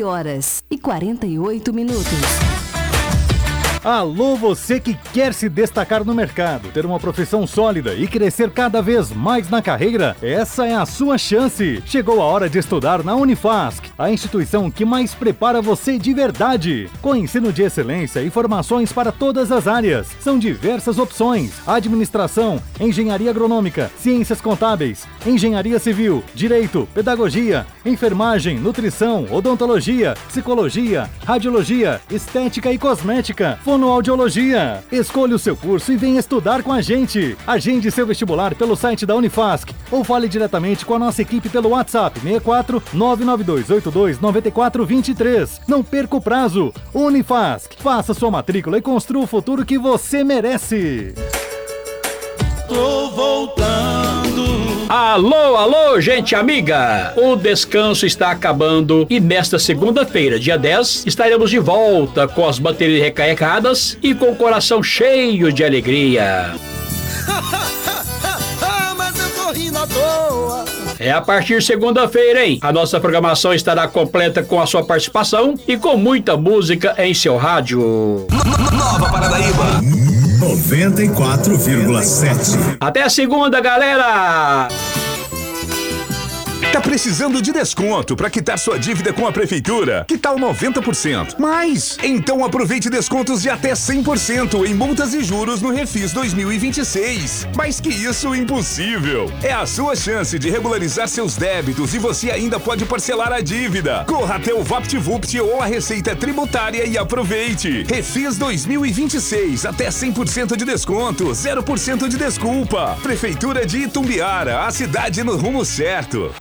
11h48. Alô, você que quer se destacar no mercado, ter uma profissão sólida e crescer cada vez mais na carreira? Essa é a sua chance! Chegou a hora de estudar na Unifasc, a instituição que mais prepara você de verdade. Com ensino de excelência e formações para todas as áreas. São diversas opções: administração, engenharia agronômica, ciências contábeis, engenharia civil, direito, pedagogia, enfermagem, nutrição, odontologia, psicologia, radiologia, estética e cosmética, fonoaudiologia. Escolha o seu curso e venha estudar com a gente. Agende seu vestibular pelo site da Unifasc ou fale diretamente com a nossa equipe pelo WhatsApp 64 99282 9423. Não perca o prazo. Unifasc, faça sua matrícula e construa o futuro que você merece. Tô voltando. Alô, alô, gente amiga! O descanso está acabando e nesta segunda-feira, dia 10, estaremos de volta com as baterias recarregadas e com o coração cheio de alegria. Mas eu tô rindo à toa. É a partir de segunda-feira, hein? A nossa programação estará completa com a sua participação e com muita música em seu rádio. Nova Paranaíba 94,7. Até a segunda, galera! Tá precisando de desconto para quitar sua dívida com a prefeitura? Que tal 90%? Mais! Então aproveite descontos de até 100% em multas e juros no Refis 2026. Mais que isso, impossível! É a sua chance de regularizar seus débitos e você ainda pode parcelar a dívida. Corra até o VaptVupt ou a Receita Tributária e aproveite! Refis 2026, até 100% de desconto, 0% de desculpa. Prefeitura de Itumbiara, a cidade no rumo certo.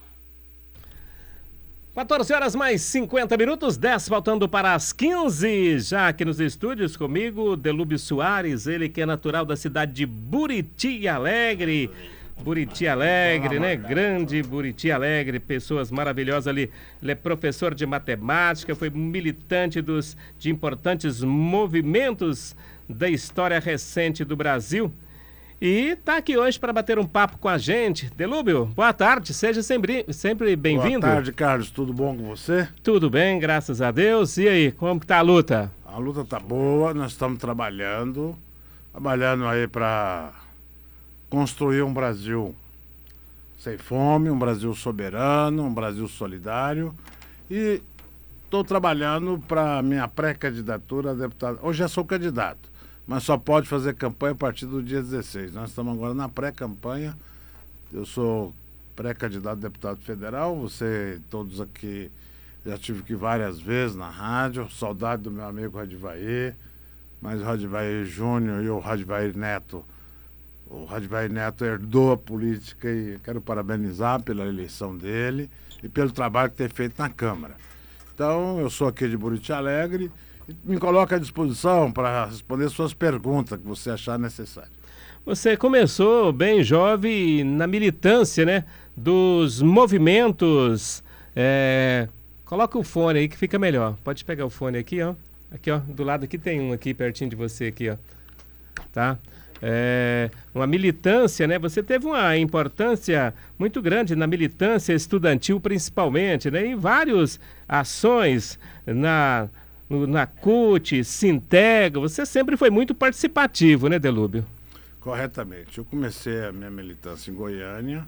14 horas mais 50 minutos, 10 faltando para as 15. Já aqui nos estúdios comigo, Delúbio Soares, ele que é natural da cidade de Buriti Alegre. Buriti Alegre, né? Grande Buriti Alegre, pessoas maravilhosas ali. Ele é professor de matemática, foi militante de importantes movimentos da história recente do Brasil. E tá aqui hoje para bater um papo com a gente. Delúbio, boa tarde, seja sempre bem-vindo. Boa tarde, Carlos, tudo bom com você? Tudo bem, graças a Deus. E aí, como que tá a luta? A luta tá boa, nós estamos trabalhando aí para construir um Brasil sem fome, um Brasil soberano, um Brasil solidário. E estou trabalhando para minha pré-candidatura a deputado. Hoje já sou candidato, mas só pode fazer campanha a partir do dia 16. Nós estamos agora na pré-campanha. Eu sou pré-candidato a deputado federal. Você, todos aqui, já tive aqui várias vezes na rádio. Saudade do meu amigo Radivair, mas o Radivair Júnior e o Radivair Neto. O Radivair Neto herdou a política e quero parabenizar pela eleição dele e pelo trabalho que tem feito na Câmara. Então, eu sou aqui de Buriti Alegre. Me coloca à disposição para responder suas perguntas que você achar necessário. Você começou bem jovem na militância, né? Dos movimentos. Coloca o fone aí que fica melhor. Pode pegar o fone aqui, ó. Aqui, ó. Do lado aqui tem um aqui pertinho de você aqui, ó. Tá? Uma militância, né? Você teve uma importância muito grande na militância estudantil, principalmente, né? Em várias ações na CUT, Sintega, você sempre foi muito participativo, né, Delúbio? Corretamente. Eu comecei a minha militância em Goiânia.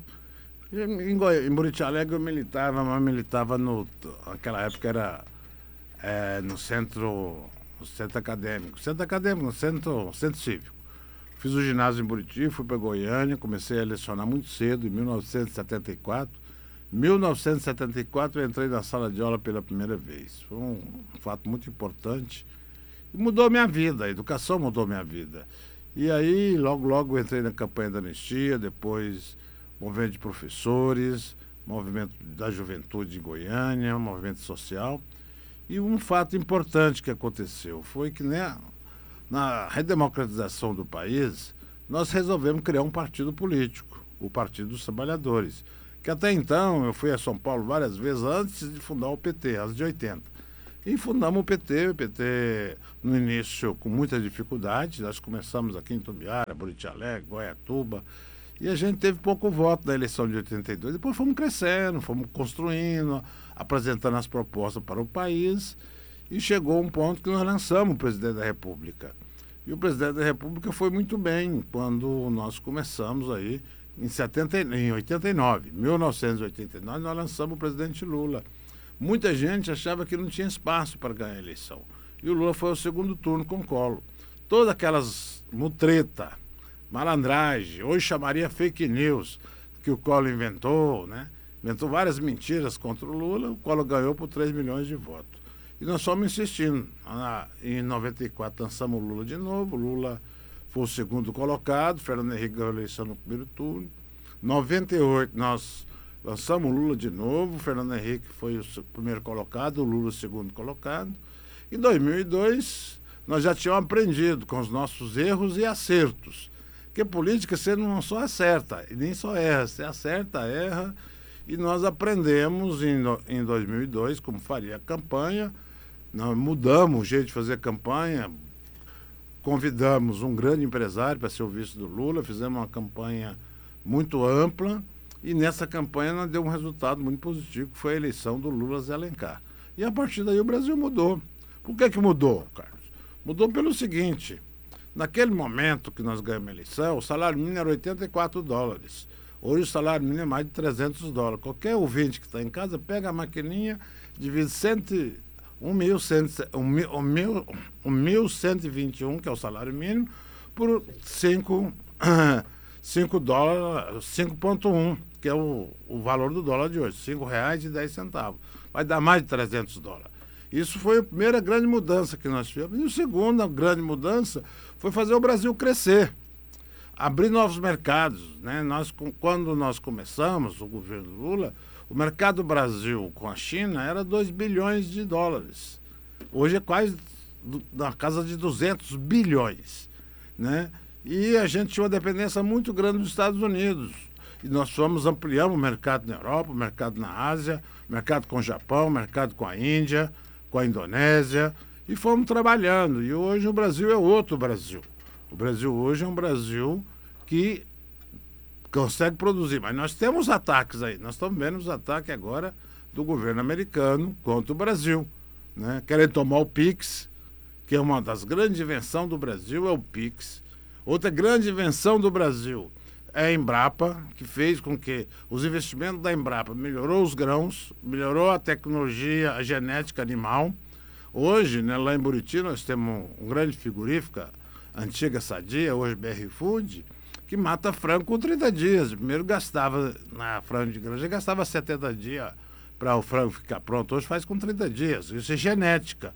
Em Buriti Alegre eu militava, mas militava naquela época era no centro acadêmico. No centro cívico. Fiz o ginásio em Buriti, fui para Goiânia, comecei a lecionar muito cedo, em 1974. Em 1974 eu entrei na sala de aula pela primeira vez. Foi um fato muito importante. E mudou minha vida, a educação mudou minha vida. E aí, logo eu entrei na campanha da anistia, depois movimento de professores, movimento da juventude em Goiânia, movimento social. E um fato importante que aconteceu foi que, né, na redemocratização do país, nós resolvemos criar um partido político, o Partido dos Trabalhadores. Que até então, eu fui a São Paulo várias vezes antes de fundar o PT, antes de 80. E fundamos o PT no início com muita dificuldade. Nós começamos aqui em Itumbiara, Buriti Alegre, Goiatuba. E a gente teve pouco voto na eleição de 82. Depois fomos crescendo, fomos construindo, apresentando as propostas para o país, e chegou um ponto que nós lançamos o presidente da República. E o presidente da República foi muito bem quando nós começamos aí em 89. 1989, nós lançamos o presidente Lula. Muita gente achava que não tinha espaço para ganhar a eleição. E o Lula foi ao segundo turno com o Collor. Todas aquelas mutreta, malandragem, hoje chamaria fake news, que o Collor inventou, né? Inventou várias mentiras contra o Lula, o Collor ganhou por 3 milhões de votos. E nós fomos insistindo. Em 94 lançamos o Lula de novo, o Lula foi o segundo colocado, Fernando Henrique ganhou a eleição no primeiro turno. Em 98 nós lançamos o Lula de novo, Fernando Henrique foi o primeiro colocado, o Lula o segundo colocado. Em 2002, nós já tínhamos aprendido com os nossos erros e acertos. Porque política você não só acerta, e nem só erra, você acerta, erra. E nós aprendemos em 2002 como faria a campanha, nós mudamos o jeito de fazer campanha, convidamos um grande empresário para ser o vice do Lula, fizemos uma campanha muito ampla, e nessa campanha nós deu um resultado muito positivo, que foi a eleição do Lula Zé Alencar. E a partir daí o Brasil mudou. Por que mudou, Carlos? Mudou pelo seguinte: naquele momento que nós ganhamos a eleição, o salário mínimo era $84. Hoje o salário mínimo é mais de $300. Qualquer ouvinte que está em casa, pega a maquininha, divide 1.121, que é o salário mínimo, por 5,1, que é o valor do dólar de hoje, R$5,10. Vai dar mais de $300. Isso foi a primeira grande mudança que nós fizemos. E a segunda grande mudança foi fazer o Brasil crescer, abrir novos mercados, né? Quando nós começamos, o governo Lula, o mercado do Brasil com a China era $2 bilhões. Hoje é quase na casa de 200 bilhões, né? E a gente tinha uma dependência muito grande dos Estados Unidos. E nós ampliamos o mercado na Europa, o mercado na Ásia, o mercado com o Japão, o mercado com a Índia, com a Indonésia, e fomos trabalhando. E hoje o Brasil é outro Brasil. O Brasil hoje é um Brasil que consegue produzir. Mas nós temos ataques aí. Nós estamos vendo os ataques agora do governo americano contra o Brasil, né? Querem tomar o PIX, que é uma das grandes invenções do Brasil, é o PIX. Outra grande invenção do Brasil é a Embrapa, que fez com que os investimentos da Embrapa melhorou os grãos, melhorou a tecnologia, a genética animal. Hoje, né, lá em Buriti, nós temos um grande frigorífico, a antiga Sadia, hoje BR Food, que mata frango com 30 dias. Primeiro gastava, na frango de granja, gastava 70 dias para o frango ficar pronto. Hoje faz com 30 dias. Isso é genética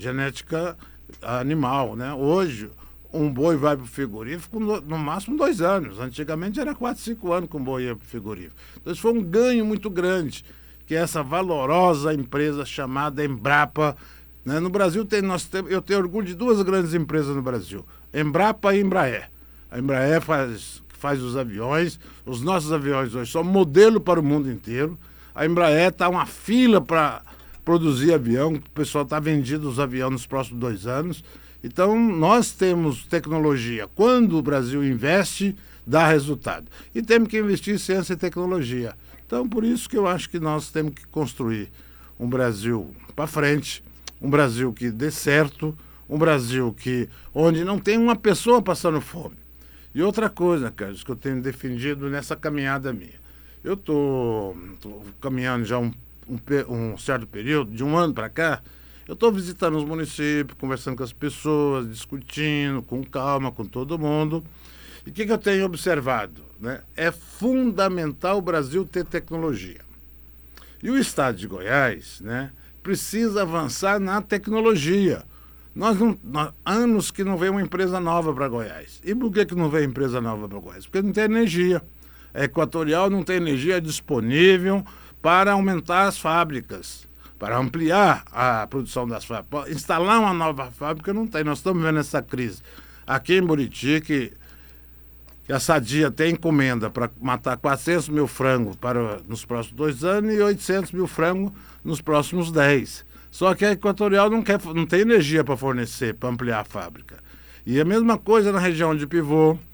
animal, né? Hoje, um boi vai para o frigorífico no máximo 2 anos. Antigamente era 4, 5 anos que um boi ia para o frigorífico. Então isso foi um ganho muito grande, que é essa valorosa empresa chamada Embrapa, né? No Brasil eu tenho orgulho de 2 grandes empresas no Brasil, Embrapa e Embraer. A Embraer faz os aviões, os nossos aviões hoje são modelo para o mundo inteiro. A Embraer está uma fila para produzir avião, o pessoal está vendido os aviões nos próximos 2 anos. Então, nós temos tecnologia. Quando o Brasil investe, dá resultado. E temos que investir em ciência e tecnologia. Então, por isso que eu acho que nós temos que construir um Brasil para frente, um Brasil que dê certo, um Brasil onde não tem uma pessoa passando fome. E outra coisa, Carlos, que eu tenho defendido nessa caminhada minha. Eu estou caminhando já um certo período, de 1 ano para cá. Eu estou visitando os municípios, conversando com as pessoas, discutindo com calma com todo mundo. E o que eu tenho observado, né? É fundamental o Brasil ter tecnologia. E o estado de Goiás, né, precisa avançar na tecnologia. Anos que não vem uma empresa nova para Goiás. E por que não vem empresa nova para Goiás? Porque não tem energia. A Equatorial não tem energia disponível para aumentar as fábricas, para ampliar a produção das fábricas. Instalar uma nova fábrica não tem. Nós estamos vendo essa crise aqui em Buriti, que a Sadia tem encomenda para matar 400 mil frangos nos próximos 2 anos e 800 mil frangos nos próximos 10. Só que a Equatorial não tem energia para fornecer, para ampliar a fábrica. E a mesma coisa na região de Pivô,